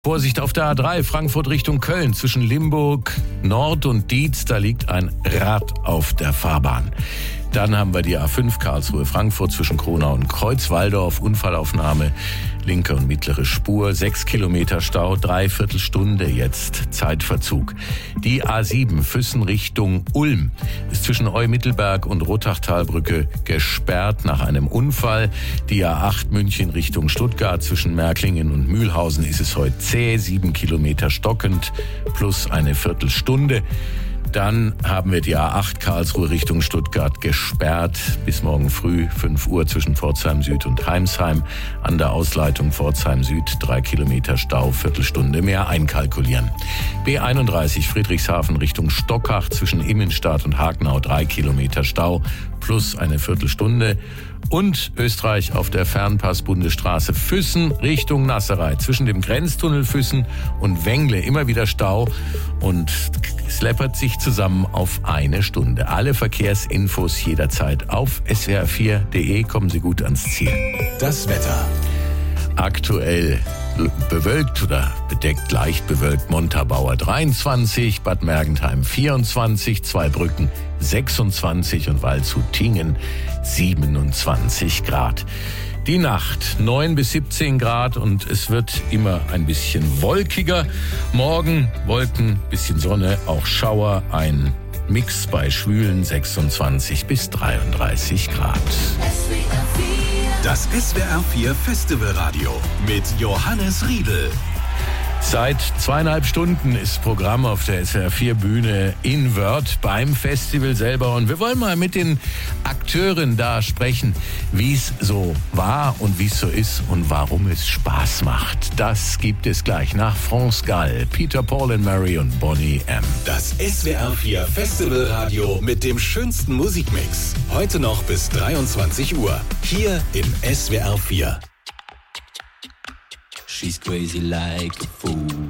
Vorsicht auf der A3, Frankfurt Richtung Köln, zwischen Limburg Nord und Dietz, da liegt ein Rad auf der Fahrbahn. Dann haben wir die A5 Karlsruhe-Frankfurt zwischen Kronau und Kreuzwaldorf, Unfallaufnahme, linke und mittlere Spur, 6 Kilometer Stau, 3/4 Stunde jetzt Zeitverzug. Die A7 Füssen Richtung Ulm ist zwischen Eu-Mittelberg und Rottachtalbrücke gesperrt nach einem Unfall. Die A8 München Richtung Stuttgart zwischen Märklingen und Mühlhausen ist es heute zäh, 7 Kilometer stockend plus eine Viertelstunde. Dann haben wir die A8 Karlsruhe Richtung Stuttgart gesperrt bis morgen früh 5 Uhr zwischen Pforzheim Süd und Heimsheim. An der Ausleitung Pforzheim Süd 3 Kilometer Stau, Viertelstunde mehr einkalkulieren. B31 Friedrichshafen Richtung Stockach zwischen Immenstadt und Hagenau 3 Kilometer Stau plus eine Viertelstunde. Und Österreich auf der Fernpass-Bundesstraße Füssen Richtung Nasserei. Zwischen dem Grenztunnel Füssen und Wengle immer wieder Stau und es läppert sich zusammen auf eine Stunde. Alle Verkehrsinfos jederzeit auf swr4.de. Kommen Sie gut ans Ziel. Das Wetter. Aktuell bewölkt oder bedeckt, leicht bewölkt, Montabaur 23, Bad Mergentheim 24, Zweibrücken 26 und Waldshut-Tiengen 27 Grad. Die Nacht 9 bis 17 Grad und es wird immer ein bisschen wolkiger. Morgen Wolken, bisschen Sonne, auch Schauer, ein Mix bei schwülen 26 bis 33 Grad. Das SWR4 Festivalradio mit Johannes Riedl. Seit 2,5 Stunden ist Programm auf der SWR4 Bühne in Wörth beim Festival selber. Und wir wollen mal mit den Akteuren da sprechen, wie es so war und wie es so ist und warum es Spaß macht. Das gibt es gleich nach France Gall, Peter, Paul and Mary und Boney M. Das SWR4 Festivalradio mit dem schönsten Musikmix. Heute noch bis 23 Uhr. Hier im SWR4. She's crazy like a fool.